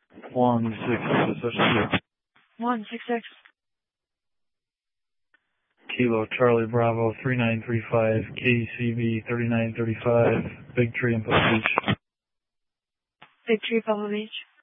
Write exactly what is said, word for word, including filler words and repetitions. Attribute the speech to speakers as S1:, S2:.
S1: One six six zero.
S2: One six six.
S1: Kilo Charlie Bravo three nine three five K C B thirty nine thirty five Big Tree in Pebble Beach.
S2: Big Tree, Pebble Beach.